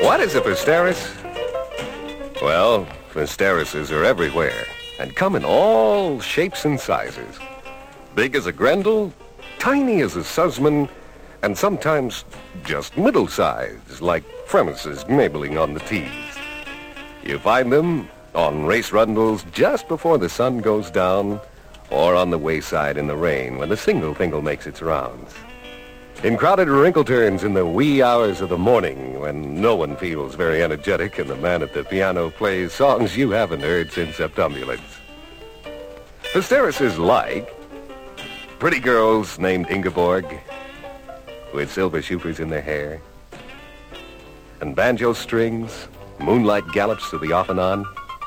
What is a Fisteris? Well, Fisterises are everywhere and come in all shapes and sizes. Big as a Grendel, tiny as a Sussman, and sometimes just middle-sized, like Fremeses nibbling on the tees. You find them on race rundles just before the sun goes down, or on the wayside in the rain when the single-fingle makes its rounds. In crowded wrinkle-turns in the wee hours of the morning when no one feels very energetic and the man at the piano plays songs you haven't heard since Septumbulance. Fisteris is like pretty girls named Ingeborg with silver shoopers in their hair and banjo strings, moonlight gallops to the off and on.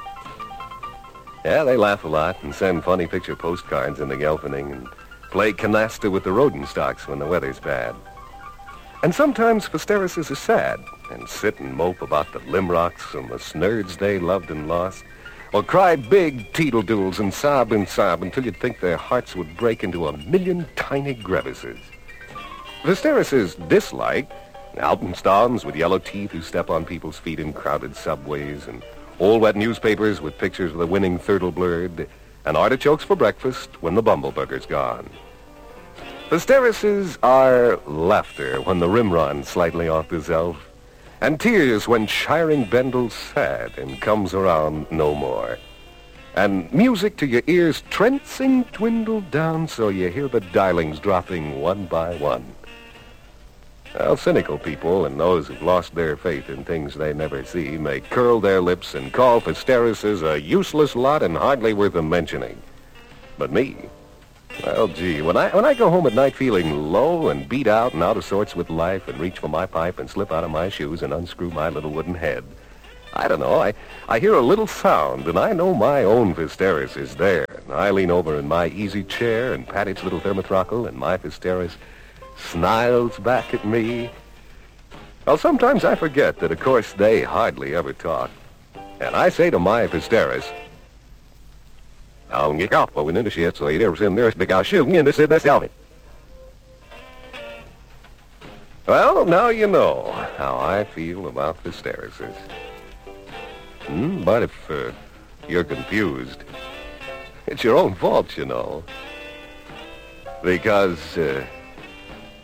Yeah, they laugh a lot and send funny picture postcards in the Gelfening and play canasta with the Rodenstocks when the weather's bad. And sometimes Fisterises are sad and sit and mope about the Limrocks and the snurds they loved and lost, or cry big teetle-doodles and sob until you'd think their hearts would break into a million tiny crevices. Fisterises dislike Alpenstons with yellow teeth who step on people's feet in crowded subways, and old wet newspapers with pictures of the winning turtle blurred, and artichokes for breakfast when the bumbleburger's gone. Fisterises are laughter when the rimron's slightly off the zelf, and tears when shiring Bendel's sad and comes around no more, and music to your ears trancing dwindled down so you hear the darlings dropping one by one. Well, cynical people and those who've lost their faith in things they never see may curl their lips and call Fisterises a useless lot and hardly worth a mentioning. But me, well, gee, when I go home at night feeling low and beat out and out of sorts with life and reach for my pipe and slip out of my shoes and unscrew my little wooden head, I don't know, I hear a little sound and I know my own Fisteris is there. And I lean over in my easy chair and pat its little thermothrottle and my Fisteris smiles back at me. Well, sometimes I forget that, of course, they hardly ever talk. And I say to my Fisteris, "I'll get off when the shit, so you never send there to go shooting in the city selfie." Well, now you know how I feel about Fisterises. But if you're confused, it's your own fault, you know. Because